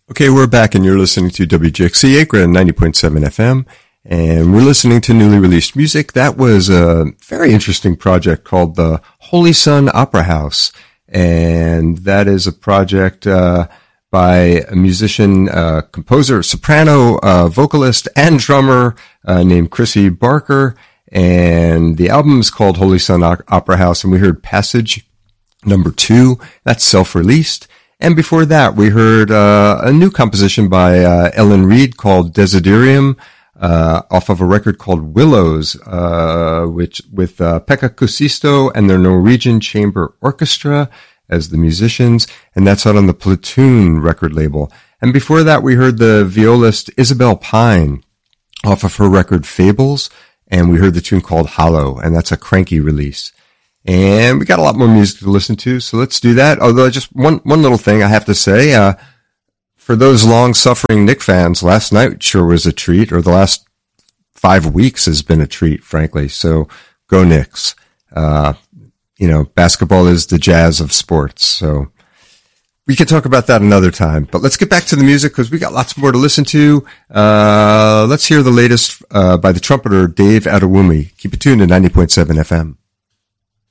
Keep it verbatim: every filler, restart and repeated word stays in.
Okay, we're back and you're listening to W J X C Acre ninety point seven F M, and we're listening to newly released music. That was a very interesting project called the Holy Sun Opera House, and that is a project uh, by a musician, uh, composer, soprano, uh, vocalist, and drummer uh, named Chrissy Barker, and the album is called Holy Sun o- Opera House, and we heard Passage number two. That's self-released. And before that, we heard uh, a new composition by uh, Ellen Reed called Desiderium, uh, off of a record called Willows, uh, which with uh, Pekka Kuusisto and their Norwegian Chamber Orchestra as the musicians, and that's out on the Platoon record label. And before that, we heard the violist Isabel Pine off of her record Fables, and we heard the tune called Hollow, and that's a Cranky release. And we got a lot more music to listen to, so let's do that. Although just one, one little thing I have to say, uh, for those long-suffering Knick fans, last night sure was a treat, or the last five weeks has been a treat, frankly. So go Knicks. Uh, you know, basketball is the Jazz of sports, so we can talk about that another time. But let's get back to the music because we got lots more to listen to. Uh, let's hear the latest, uh, by the trumpeter Dave Adewumi. Keep it tuned to ninety point seven F M.